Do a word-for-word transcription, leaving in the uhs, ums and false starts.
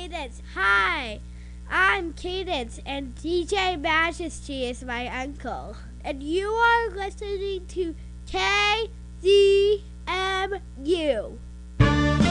Cadence. Hi, I'm Cadence, and D J Majesty is my uncle. And you are listening to K Z M U.